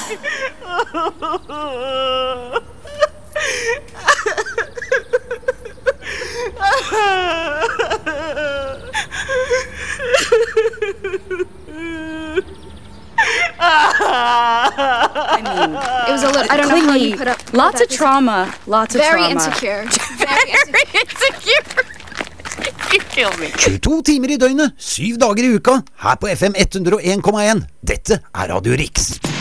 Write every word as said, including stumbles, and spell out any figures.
I mean, it was a little, I don't know how you put up lots of trauma, lots of Very trauma. Insecure. Very insecure. You kill me. tjueto timer i døgnet, syv dager i uka, her på F M one oh one komma one. Dette er Radio Riks.